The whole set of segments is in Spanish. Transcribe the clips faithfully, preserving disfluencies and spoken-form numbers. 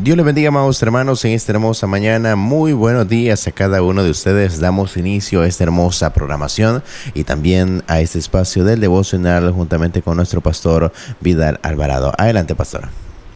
Dios les bendiga, amados hermanos, en esta hermosa mañana. Muy buenos días a cada uno de ustedes. Damos inicio a esta hermosa programación y también a este espacio del devocional juntamente con nuestro pastor Vidal Alvarado. Adelante, pastor.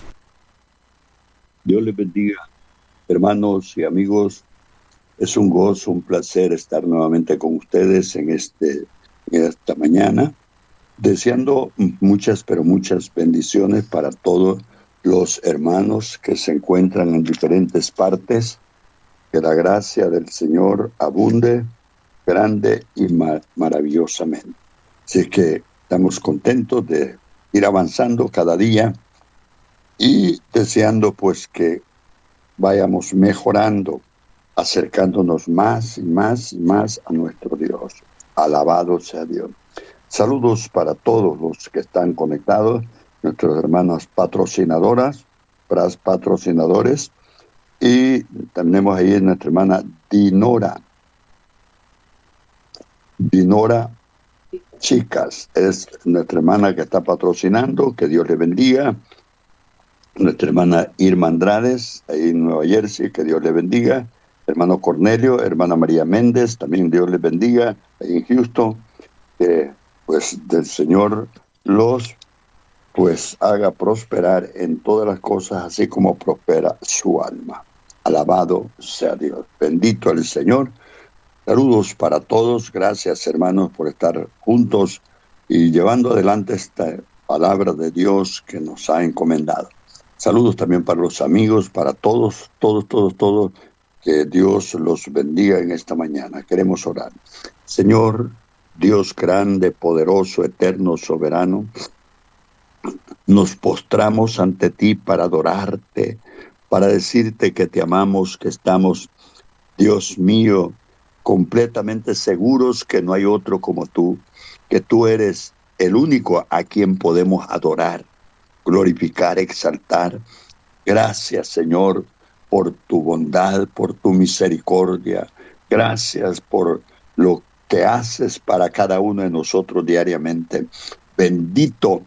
Dios les bendiga, hermanos y amigos. Es un gozo, un placer estar nuevamente con ustedes en, este, en esta mañana, deseando muchas, pero muchas bendiciones para todos los hermanos que se encuentran en diferentes partes. Que la gracia del Señor abunde grande y mar- maravillosamente. Así que estamos contentos de ir avanzando cada día y deseando pues que vayamos mejorando, acercándonos más y más y más a nuestro Dios. Alabado sea Dios. Saludos para todos los que están conectados, nuestras hermanas patrocinadoras, patrocinadores, y tenemos ahí a nuestra hermana Dinora. Dinora Chicas, es nuestra hermana que está patrocinando, que Dios le bendiga. Nuestra hermana Irma Andrades, ahí en Nueva Jersey, que Dios le bendiga. Hermano Cornelio, hermana María Méndez, también Dios les bendiga, ahí en Houston. Que pues del Señor los pues haga prosperar en todas las cosas, así como prospera su alma. Alabado sea Dios. Bendito el Señor. Saludos para todos. Gracias, hermanos, por estar juntos y llevando adelante esta palabra de Dios que nos ha encomendado. Saludos también para los amigos, para todos, todos, todos, todos. Que Dios los bendiga en esta mañana. Queremos orar. Señor, Dios grande, poderoso, eterno, soberano, nos postramos ante ti para adorarte, para decirte que te amamos, que estamos, Dios mío, completamente seguros que no hay otro como tú, que tú eres el único a quien podemos adorar, glorificar, exaltar. Gracias, Señor, por tu bondad, por tu misericordia. Gracias por lo que haces para cada uno de nosotros diariamente. Bendito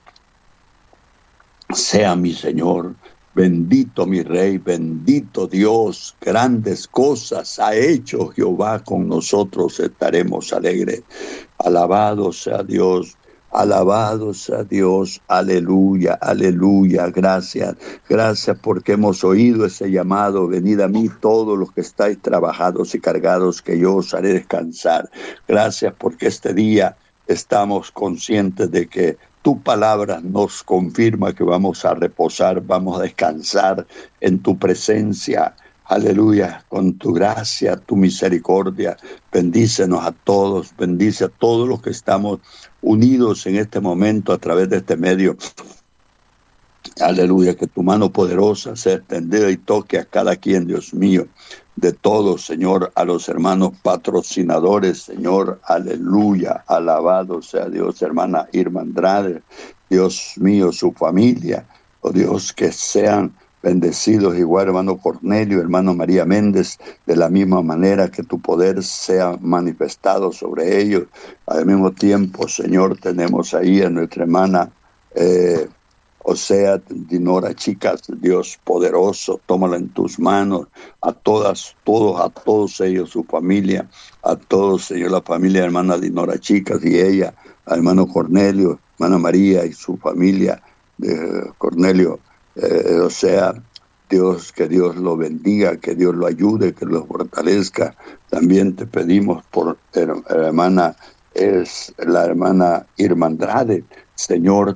sea mi Señor, bendito mi Rey, bendito Dios. Grandes cosas ha hecho Jehová con nosotros, estaremos alegres. Alabado sea Dios. Alabado sea Dios, aleluya, aleluya, gracias, gracias porque hemos oído ese llamado, venid a mí todos los que estáis trabajados y cargados, que yo os haré descansar. Gracias porque este día estamos conscientes de que tu palabra nos confirma que vamos a reposar, vamos a descansar en tu presencia. Aleluya, con tu gracia, tu misericordia, bendícenos a todos, bendice a todos los que estamos unidos en este momento a través de este medio. Aleluya, que tu mano poderosa sea extendida y toque a cada quien, Dios mío, de todos, Señor, a los hermanos patrocinadores, Señor, aleluya, alabado sea Dios, hermana Irma Andrade, Dios mío, su familia, oh Dios, que sean bendecidos igual, hermano Cornelio, hermano María Méndez, de la misma manera que tu poder sea manifestado sobre ellos. Al mismo tiempo, Señor, tenemos ahí a nuestra hermana eh, O sea, Dinora Chicas, Dios poderoso, tómala en tus manos, a todas, todos, a todos ellos, su familia, a todos ellos, la familia de hermana Dinora Chicas y ella, a hermano Cornelio, hermana María y su familia, de Cornelio, eh, o sea, Dios, que Dios lo bendiga, que Dios lo ayude, que lo fortalezca. También te pedimos por her- hermana, es la hermana Irma Andrade, Señor,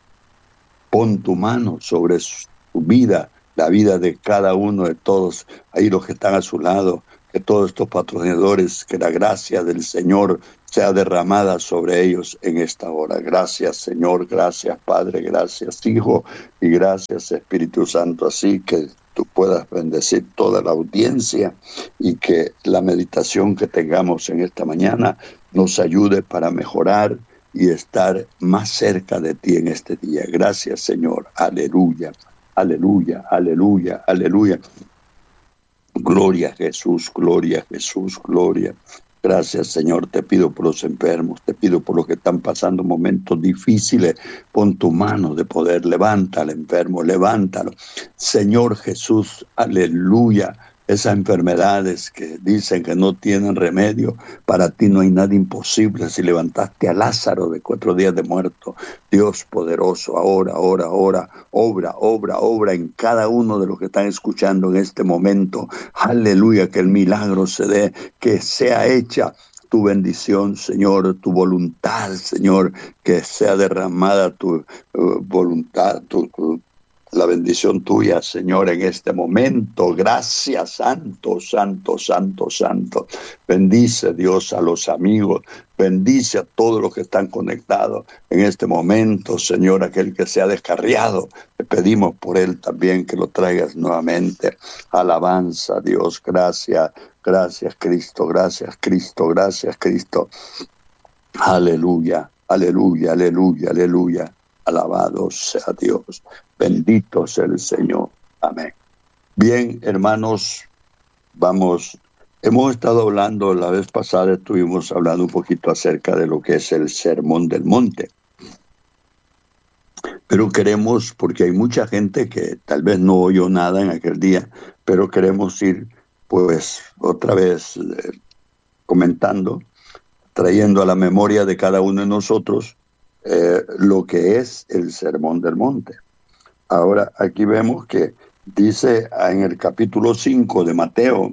pon tu mano sobre su vida, la vida de cada uno de todos, ahí los que están a su lado, que todos estos patrocinadores, que la gracia del Señor sea derramada sobre ellos en esta hora. Gracias, Señor, gracias, Padre, gracias, Hijo, y gracias, Espíritu Santo, así que tú puedas bendecir toda la audiencia y que la meditación que tengamos en esta mañana nos ayude para mejorar y estar más cerca de ti en este día. Gracias, Señor. Aleluya, aleluya, aleluya, aleluya. Gloria a Jesús, gloria a Jesús, gloria. Gracias, Señor. Te pido por los enfermos, te pido por los que están pasando momentos difíciles. Pon tu mano de poder, levanta al enfermo, levántalo. Señor Jesús, aleluya. Esas enfermedades que dicen que no tienen remedio, para ti no hay nada imposible. Si levantaste a Lázaro de cuatro días de muerto, Dios poderoso, ahora, ahora, ahora, obra, obra, obra en cada uno de los que están escuchando en este momento. Aleluya, que el milagro se dé, que sea hecha tu bendición, Señor, tu voluntad, Señor, que sea derramada tu uh, voluntad, tu, tu la bendición tuya, Señor, en este momento. Gracias, Santo, Santo, Santo, Santo. Bendice, Dios, a los amigos. Bendice a todos los que están conectados en este momento, Señor, aquel que se ha descarriado. Te pedimos por él también que lo traigas nuevamente. Alabanza, Dios. Gracias, gracias, Cristo. Gracias, Cristo. Gracias, Cristo. Aleluya, aleluya, aleluya, aleluya. Alabado sea Dios. Bendito sea el Señor. Amén. Bien, hermanos, vamos. Hemos estado hablando, la vez pasada estuvimos hablando un poquito acerca de lo que es el Sermón del Monte. Pero queremos, porque hay mucha gente que tal vez no oyó nada en aquel día, pero queremos ir, pues, otra vez eh, comentando, trayendo a la memoria de cada uno de nosotros Eh, lo que es el Sermón del Monte. Ahora, aquí vemos que dice en el capítulo cinco de Mateo,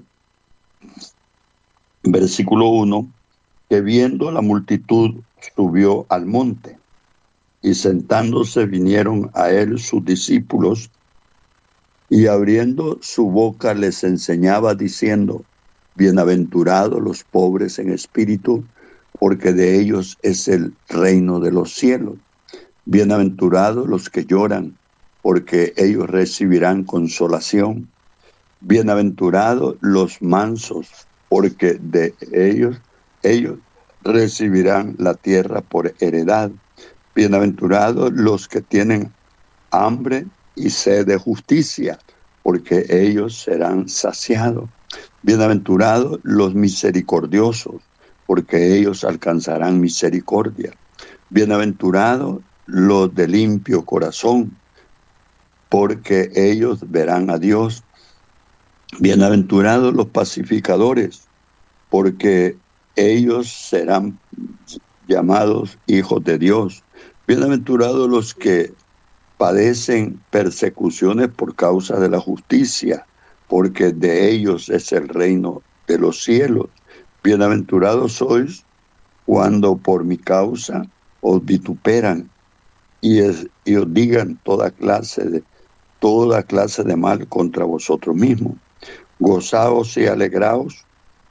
versículo uno, que viendo la multitud subió al monte, y sentándose vinieron a él sus discípulos, y abriendo su boca les enseñaba diciendo, bienaventurados los pobres en espíritu, porque de ellos es el reino de los cielos. Bienaventurados los que lloran, porque ellos recibirán consolación. Bienaventurados los mansos, porque de ellos, ellos recibirán la tierra por heredad. Bienaventurados los que tienen hambre y sed de justicia, porque ellos serán saciados. Bienaventurados los misericordiosos, porque ellos alcanzarán misericordia. Bienaventurados los de limpio corazón, porque ellos verán a Dios. Bienaventurados los pacificadores, porque ellos serán llamados hijos de Dios. Bienaventurados los que padecen persecuciones por causa de la justicia, porque de ellos es el reino de los cielos. Bienaventurados sois cuando por mi causa os vituperan y, es, y os digan toda clase de toda clase de mal contra vosotros mismos. Gozaos y alegraos,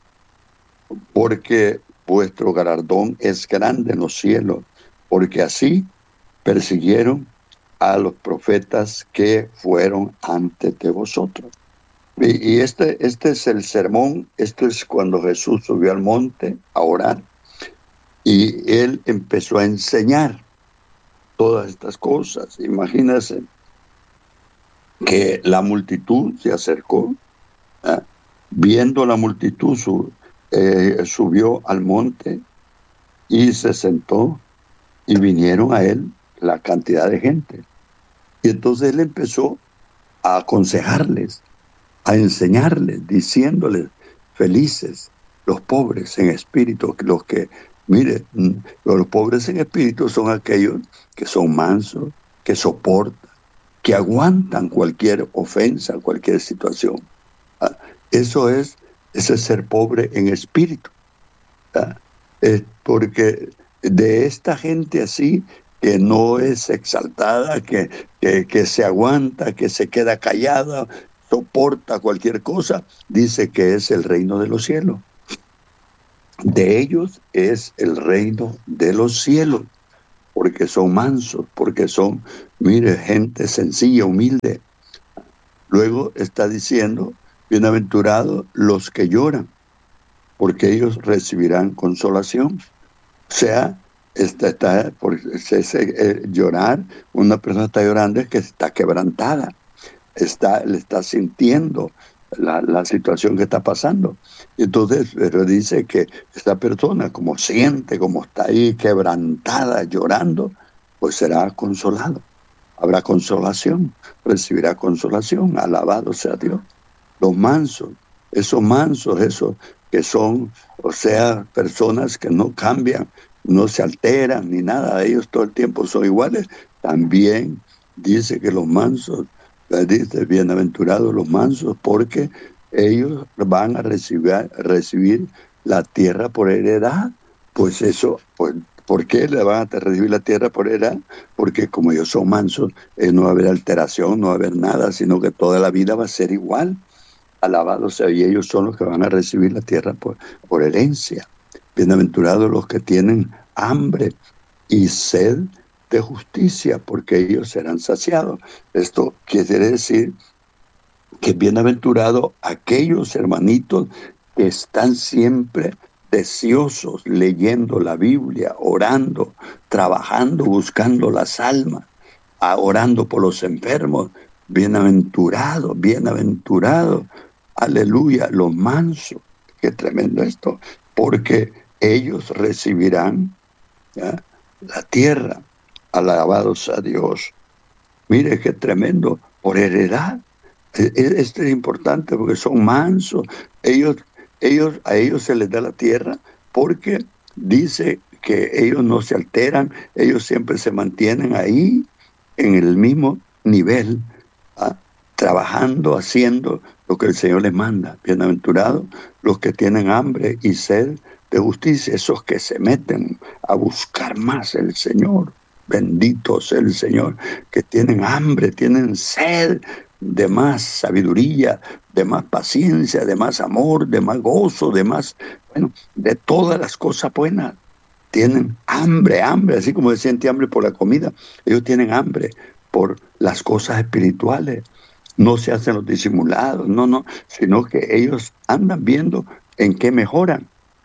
porque vuestro galardón es grande en los cielos, porque así persiguieron a los profetas que fueron antes de vosotros. Y este, este es el sermón, esto es cuando Jesús subió al monte a orar y él empezó a enseñar todas estas cosas. Imagínense que la multitud se acercó, ¿eh? Viendo la multitud su, eh, subió al monte y se sentó y vinieron a él la cantidad de gente. Y entonces él empezó a aconsejarles, a enseñarles, diciéndoles, felices los pobres en espíritu, los que, mire, los pobres en espíritu son aquellos que son mansos, que soportan, que aguantan cualquier ofensa, cualquier situación. ¿Ah? Eso es, ese es ser pobre en espíritu. ¿Ah? Es porque de esta gente así, que no es exaltada, que, que, que se aguanta, que se queda callada, soporta cualquier cosa, dice que es el reino de los cielos. De ellos es el reino de los cielos, porque son mansos, porque son, mire, gente sencilla, humilde. Luego está diciendo, bienaventurados los que lloran, porque ellos recibirán consolación. O sea, está, está, por ese, eh, llorar, una persona está llorando es que está quebrantada. Está, le está sintiendo la, la situación que está pasando. Entonces, pero dice que esta persona, como siente, como está ahí quebrantada, llorando, pues será consolado. Habrá consolación, recibirá consolación. Alabado sea Dios. Los mansos, esos mansos, esos que son, o sea, personas que no cambian, no se alteran ni nada, ellos todo el tiempo son iguales. También dice que los mansos, dice, bienaventurados los mansos, porque ellos van a recibir, recibir la tierra por heredad. Pues eso, pues, ¿por qué le van a recibir la tierra por heredad? Porque como ellos son mansos, eh, no va a haber alteración, no va a haber nada, sino que toda la vida va a ser igual. Alabado sea, y ellos son los que van a recibir la tierra por, por herencia. Bienaventurados los que tienen hambre y sed de justicia, porque ellos serán saciados. Esto quiere decir que bienaventurados aquellos hermanitos que están siempre deseosos, leyendo la Biblia, orando, trabajando, buscando las almas, orando por los enfermos. Bienaventurados, bienaventurados, aleluya, los mansos. Qué tremendo esto, porque ellos recibirán, ¿ya?, la tierra. Alabados a Dios. Mire qué tremendo, por heredad. Esto es importante porque son mansos. Ellos, ellos, a ellos se les da la tierra porque dice que ellos no se alteran, ellos siempre se mantienen ahí en el mismo nivel, ¿ah?, trabajando, haciendo lo que el Señor les manda. Bienaventurados los que tienen hambre y sed de justicia, esos que se meten a buscar más el Señor. Bendito sea el Señor, que tienen hambre, tienen sed de más sabiduría, de más paciencia, de más amor, de más gozo, de más, bueno, de todas las cosas buenas. Tienen hambre, hambre, así como se siente hambre por la comida, ellos tienen hambre por las cosas espirituales. No se hacen los disimulados, no, no, sino que ellos andan viendo en qué mejoran.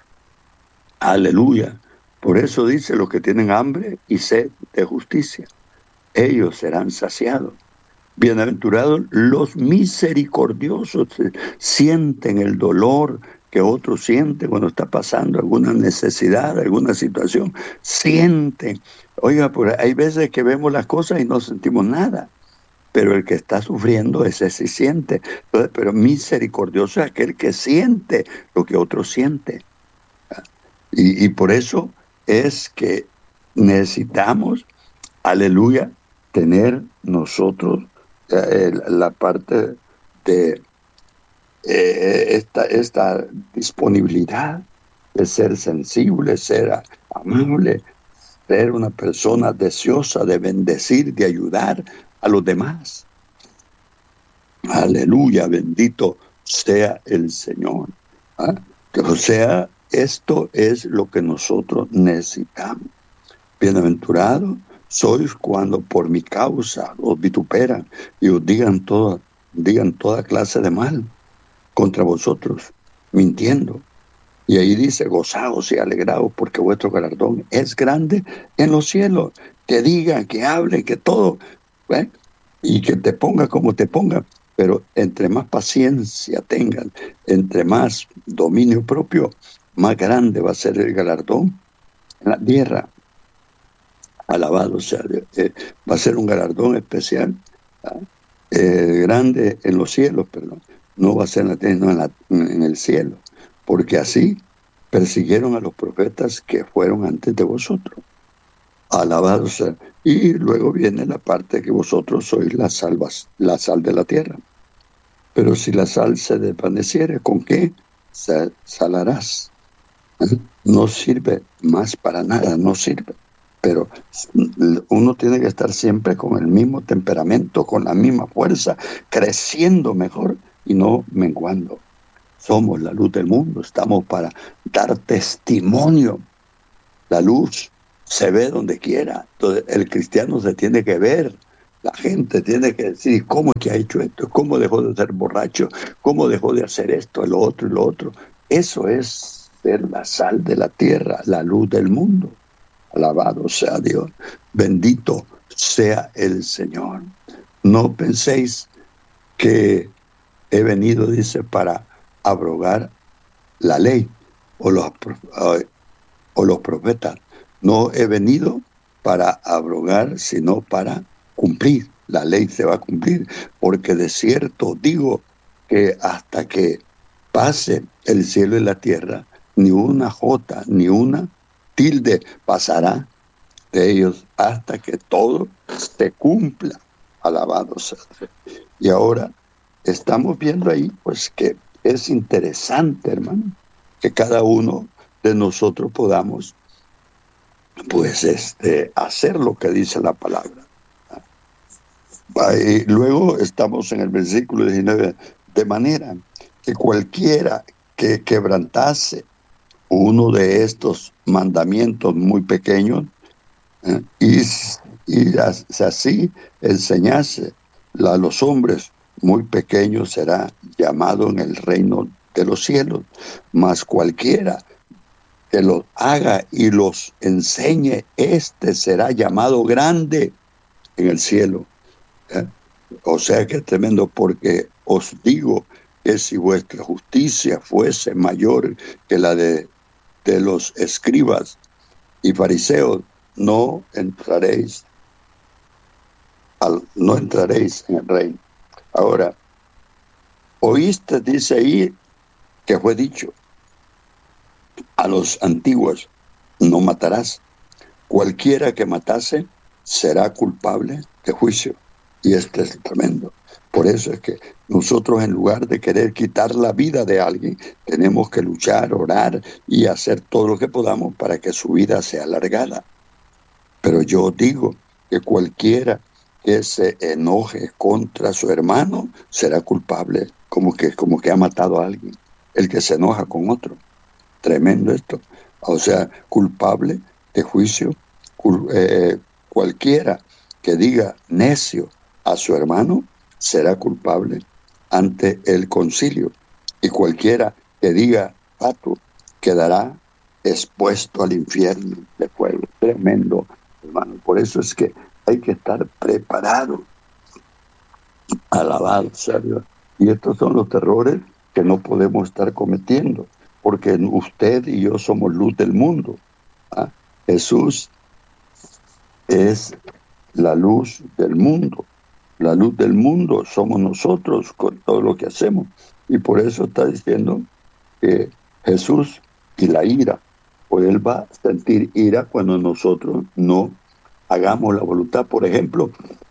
Aleluya. Por eso dice, los que tienen hambre y sed de justicia, ellos serán saciados. Bienaventurados los misericordiosos, sienten el dolor que otros sienten cuando está pasando alguna necesidad, alguna situación, sienten. Oiga, pues hay veces que vemos las cosas y no sentimos nada, pero el que está sufriendo, ese sí siente. Entonces, pero misericordioso es aquel que siente lo que otros sienten. Y, y por eso es que necesitamos, aleluya, tener nosotros eh, la parte de eh, esta, esta disponibilidad de ser sensible, ser amable, ser una persona deseosa de bendecir, de ayudar a los demás. Aleluya, bendito sea el Señor. ¿Ah? O sea, esto es lo que nosotros necesitamos. Bienaventurados sois cuando por mi causa os vituperan y os digan toda, digan toda clase de mal contra vosotros, mintiendo. Y ahí dice, gozaos y alegraos porque vuestro galardón es grande en los cielos. Que digan, que hablen, que todo, ¿eh?, y que te ponga como te ponga. Pero entre más paciencia tengan, entre más dominio propio, más grande va a ser el galardón en la tierra. Alabado sea Dios. Eh, va a ser un galardón especial, ¿eh? Eh, grande en los cielos, perdón. No va a ser en la tierra, no en, la, en el cielo. Porque así persiguieron a los profetas que fueron antes de vosotros. Alabado sea. Y luego viene la parte que vosotros sois la, salvas, la sal de la tierra. Pero si la sal se desvaneciere, ¿con qué sal, salarás? No sirve más para nada, no sirve. Pero uno tiene que estar siempre con el mismo temperamento, con la misma fuerza, creciendo mejor y no menguando. Somos la luz del mundo, estamos para dar testimonio. La luz se ve donde quiera. Entonces, el cristiano se tiene que ver. La gente tiene que decir, ¿cómo es que ha hecho esto? ¿Cómo dejó de ser borracho? ¿Cómo dejó de hacer esto, lo otro y lo otro? Eso es ser la sal de la tierra, la luz del mundo. Alabado sea Dios. Bendito sea el Señor. No penséis que he venido, dice, para abrogar la ley o los, o los profetas. No he venido para abrogar, sino para cumplir. La ley se va a cumplir, porque de cierto digo que hasta que pase el cielo y la tierra, ni una jota, ni una tilde pasará de ellos hasta que todo se cumpla. Alabado sea. Y ahora estamos viendo ahí, pues, que es interesante, hermano, que cada uno de nosotros podamos, pues, este, hacer lo que dice la palabra. Y luego estamos en el versículo diecinueve, de manera que cualquiera que quebrantase uno de estos mandamientos muy pequeños, ¿eh? y, y así enseñase a los hombres muy pequeños, será llamado en el reino de los cielos. Mas cualquiera que los haga y los enseñe, este será llamado grande en el cielo. ¿Eh? O sea que es tremendo, porque os digo que si vuestra justicia fuese mayor que la de, de los escribas y fariseos, no entraréis al, no entraréis en el reino. Ahora, oíste, dice ahí, que fue dicho a los antiguos, no matarás. Cualquiera que matase será culpable de juicio. Y este es tremendo. Por eso es que nosotros, en lugar de querer quitar la vida de alguien, tenemos que luchar, orar y hacer todo lo que podamos para que su vida sea alargada. Pero yo digo que cualquiera que se enoje contra su hermano será culpable, como que, como que ha matado a alguien. El que se enoja con otro. Tremendo esto. O sea, culpable de juicio. Cul- eh, cualquiera que diga necio a su hermano será culpable ante el concilio, y cualquiera que diga fatuo quedará expuesto al infierno de fuego. Tremendo, hermano. Por eso es que hay que estar preparado. Alabado sea Dios. Y estos son los errores que no podemos estar cometiendo, porque usted y yo somos luz del mundo. ¿Ah? Jesús es la luz del mundo. La luz del mundo somos nosotros con todo lo que hacemos. Y por eso está diciendo que Jesús y la ira, pues Él va a sentir ira cuando nosotros no hagamos la voluntad. Por ejemplo,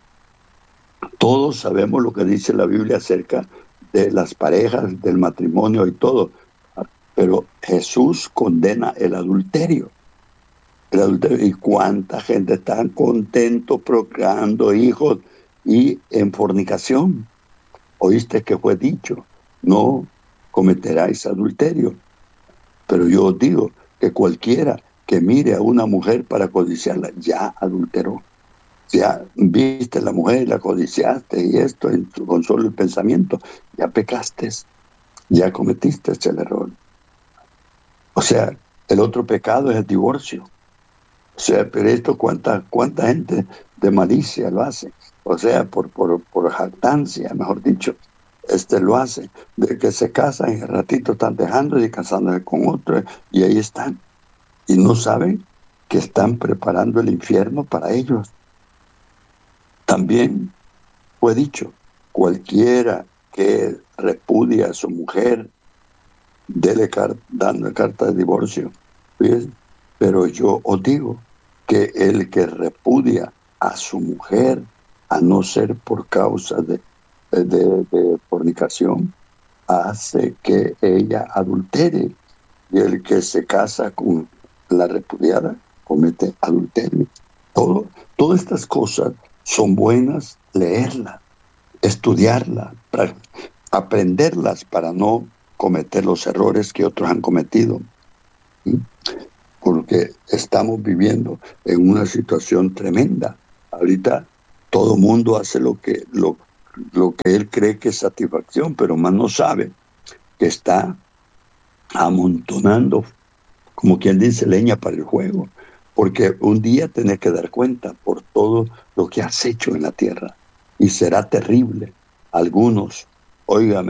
todos sabemos lo que dice la Biblia acerca de las parejas, del matrimonio y todo. Pero Jesús condena el adulterio. El adulterio. ¿Y cuánta gente está contento procreando hijos y en fornicación? Oíste que fue dicho, no cometeráis adulterio. Pero yo os digo que cualquiera que mire a una mujer para codiciarla, ya adulteró. Ya viste a la mujer y la codiciaste, y esto en tu, con solo el pensamiento, ya pecaste, ya cometiste el error. O sea, el otro pecado es el divorcio. O sea, pero esto, ¿cuánta, cuánta gente de malicia lo hace? O sea, por, por, por jactancia, mejor dicho, este lo hace, de que se casan y al ratito están dejando y casándose con otro, y ahí están. Y no saben que están preparando el infierno para ellos. También fue dicho, cualquiera que repudia a su mujer, dele car- dando carta de divorcio. ¿Ves? Pero yo os digo que el que repudia a su mujer, a no ser por causa de, de, de fornicación, hace que ella adultere. Y el que se casa con la repudiada comete adulterio. Todo, todas estas cosas son buenas leerlas, estudiarlas, para aprenderlas para no cometer los errores que otros han cometido. ¿Sí? Porque estamos viviendo en una situación tremenda. Ahorita todo mundo hace lo que, lo, lo que él cree que es satisfacción, pero más no sabe que está amontonando, como quien dice, leña para el fuego. Porque un día tenés que dar cuenta por todo lo que has hecho en la tierra. Y será terrible. Algunos, óigame,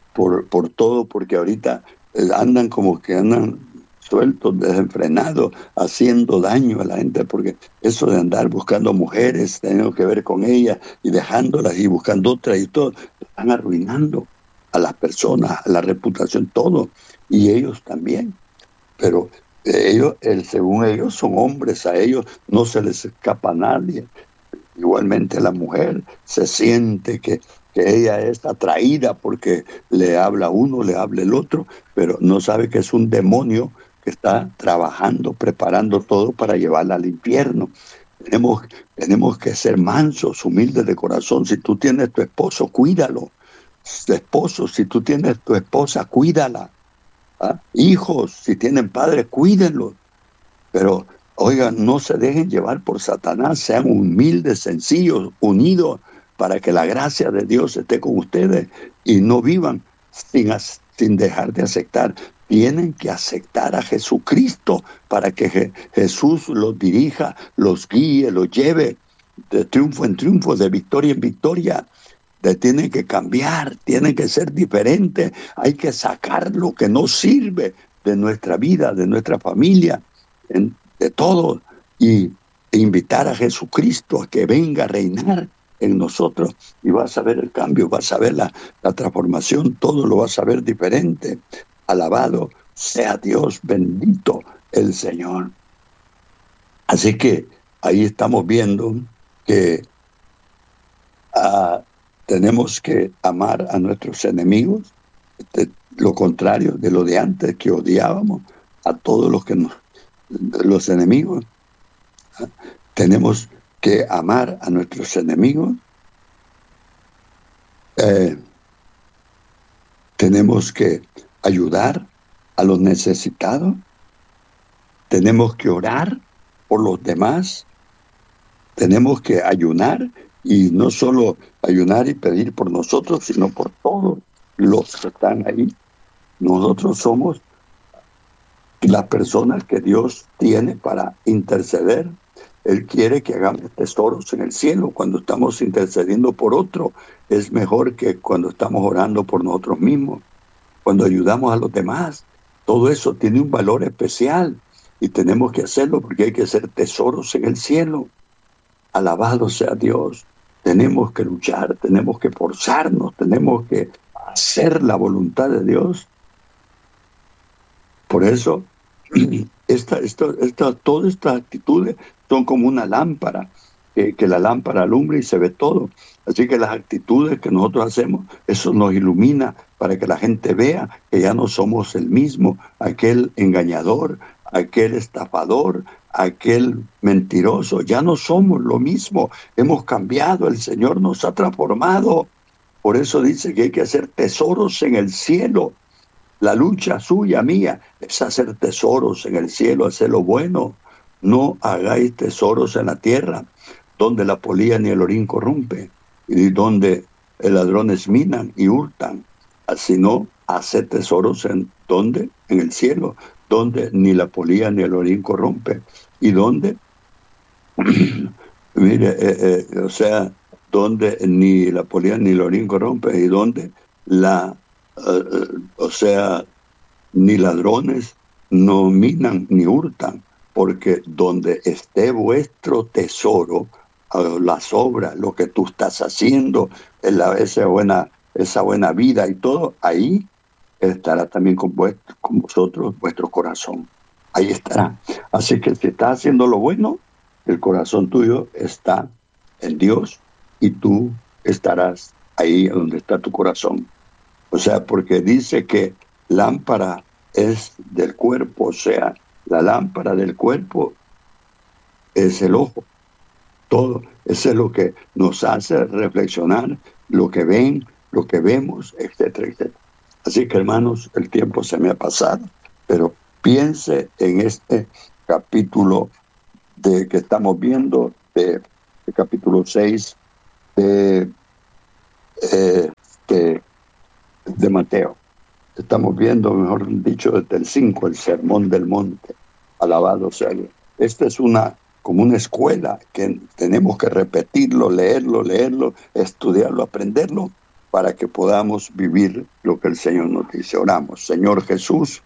por, por todo, porque ahorita eh, andan como que andan sueltos, desenfrenados, haciendo daño a la gente, porque eso de andar buscando mujeres, teniendo que ver con ellas y dejándolas y buscando otras y todo, están arruinando a las personas, a la reputación, todo, y ellos también. Pero ellos, el, según ellos, son hombres, a ellos no se les escapa a nadie. Igualmente la mujer se siente que, que ella es atraída porque le habla uno, le habla el otro, pero no sabe que es un demonio que está trabajando, preparando todo para llevarla al infierno. Tenemos, tenemos que ser mansos, humildes de corazón. Si tú tienes tu esposo, cuídalo. Esposo, si tú tienes tu esposa, cuídala. ¿Ah? Hijos, si tienen padres, cuídenlos. Pero, oigan, no se dejen llevar por Satanás, sean humildes, sencillos, unidos, para que la gracia de Dios esté con ustedes y no vivan sin, sin dejar de aceptar. Tienen que aceptar a Jesucristo para que Je- Jesús los dirija, los guíe, los lleve de triunfo en triunfo, de victoria en victoria. De, tienen que cambiar, tienen que ser diferentes. Hay que sacar lo que no sirve de nuestra vida, de nuestra familia, en, de todo, y e invitar a Jesucristo a que venga a reinar en nosotros, y vas a ver el cambio, vas a ver la, la transformación, todo lo vas a ver diferente. Alabado sea Dios, bendito el Señor. Así que ahí estamos viendo que uh, tenemos que amar a nuestros enemigos, de, lo contrario de lo de antes, que odiábamos a todos los que nos, los enemigos. ¿eh? Tenemos que amar a nuestros enemigos. Eh, tenemos que ayudar a los necesitados. Tenemos que orar por los demás. Tenemos que ayunar, y no solo ayunar y pedir por nosotros, sino por todos los que están ahí. Nosotros somos las personas que Dios tiene para interceder. Él quiere que hagamos tesoros en el cielo. Cuando estamos intercediendo por otro, es mejor que cuando estamos orando por nosotros mismos. Cuando ayudamos a los demás, todo eso tiene un valor especial y tenemos que hacerlo porque hay que hacer tesoros en el cielo. Alabado sea Dios. Tenemos que luchar, tenemos que forzarnos, tenemos que hacer la voluntad de Dios. Por eso, esta, esta, esta, todas estas actitudes son como una lámpara, que, que la lámpara alumbra y se ve todo. Así que las actitudes que nosotros hacemos, eso nos ilumina para que la gente vea que ya no somos el mismo, aquel engañador, aquel estafador, aquel mentiroso. Ya no somos lo mismo, hemos cambiado, el Señor nos ha transformado. Por eso dice que hay que hacer tesoros en el cielo. La lucha suya, mía, es hacer tesoros en el cielo, hacer lo bueno. No hagáis tesoros en la tierra, donde la polilla ni el orín corrompe, y donde los ladrones minan y hurtan. Así no, hace tesoros en donde, en el cielo, donde ni la polilla ni el orín corrompe, y donde, mire, eh, eh, o sea, donde ni la polilla ni el orín corrompe, y donde la, uh, o sea, ni ladrones no minan ni hurtan, porque donde esté vuestro tesoro, uh, las obras, lo que tú estás haciendo, la, esa buena, esa buena vida y todo, ahí estará también con, vuestro, con vosotros vuestro corazón. Ahí estará. Así que si estás haciendo lo bueno, el corazón tuyo está en Dios y tú estarás ahí donde está tu corazón. O sea, porque dice que lámpara es del cuerpo, o sea, la lámpara del cuerpo es el ojo. Todo, eso es lo que nos hace reflexionar, lo que ven, lo que vemos, etcétera, etcétera. Así que, hermanos, el tiempo se me ha pasado, pero piense en este capítulo de que estamos viendo, de, de capítulo seis de, eh, de, de Mateo. Estamos viendo, mejor dicho, desde el cinco, el Sermón del Monte. Alabado sea Dios. Esta es una, como una escuela que tenemos que repetirlo, leerlo, leerlo, estudiarlo, aprenderlo, para que podamos vivir lo que el Señor nos dice. Oramos. Señor Jesús,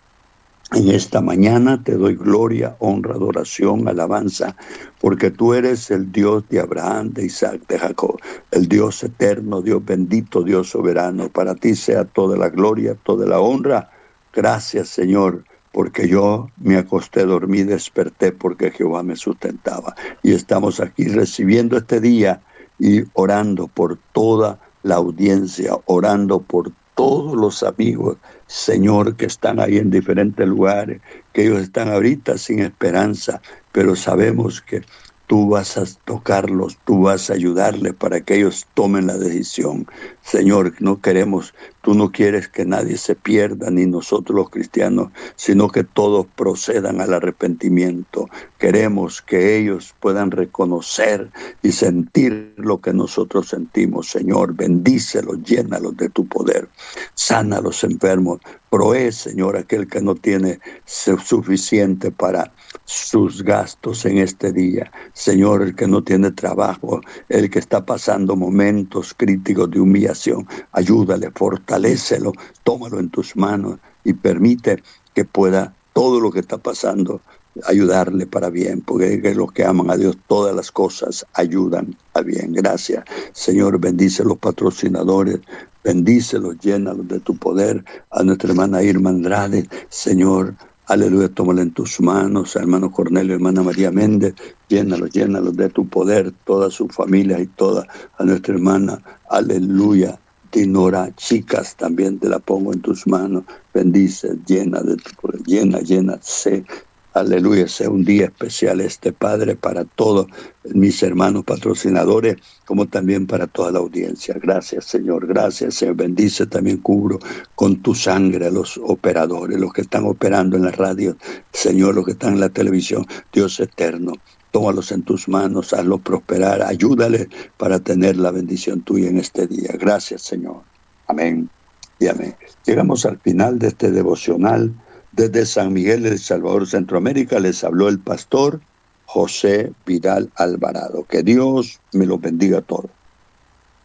en esta mañana te doy gloria, honra, adoración, alabanza, porque tú eres el Dios de Abraham, de Isaac, de Jacob, el Dios eterno, Dios bendito, Dios soberano. Para ti sea toda la gloria, toda la honra. Gracias, Señor, porque yo me acosté, dormí, desperté, porque Jehová me sustentaba. Y estamos aquí recibiendo este día y orando por toda la audiencia, orando por todos los amigos, Señor, que están ahí en diferentes lugares, que ellos están ahorita sin esperanza, pero sabemos que tú vas a tocarlos, tú vas a ayudarles para que ellos tomen la decisión. Señor, no queremos, tú no quieres que nadie se pierda, ni nosotros los cristianos, sino que todos procedan al arrepentimiento. Queremos que ellos puedan reconocer y sentir lo que nosotros sentimos. Señor, bendícelos, llénalos de tu poder. Sana a los enfermos. Provee, Señor, aquel que no tiene suficiente para sus gastos en este día. Señor, el que no tiene trabajo, el que está pasando momentos críticos de humillación, ayúdale, fortalécelo, tómalo en tus manos y permite que pueda todo lo que está pasando ayudarle para bien, porque los que aman a Dios, todas las cosas ayudan a bien. Gracias, Señor, bendice los patrocinadores, bendícelos, llénalos de tu poder. A nuestra hermana Irma Andrade, Señor, aleluya, tómala en tus manos, a hermano Cornelio, hermana María Méndez, llénalos, llénalos de tu poder, toda su familia y toda, a nuestra hermana, aleluya, Dinora, chicas, también te la pongo en tus manos, bendice, llena de tu poder, llena, llena, sé, aleluya, sea un día especial este, Padre, para todos mis hermanos patrocinadores, como también para toda la audiencia. Gracias, Señor, gracias, Señor. Bendice, también cubro con tu sangre a los operadores, los que están operando en la radio, Señor, los que están en la televisión. Dios eterno, tómalos en tus manos, hazlos prosperar, ayúdales para tener la bendición tuya en este día. Gracias, Señor. Amén y amén. Llegamos al final de este devocional. Desde San Miguel de El Salvador, Centroamérica, les habló el pastor José Vidal Alvarado. Que Dios me los bendiga a todos.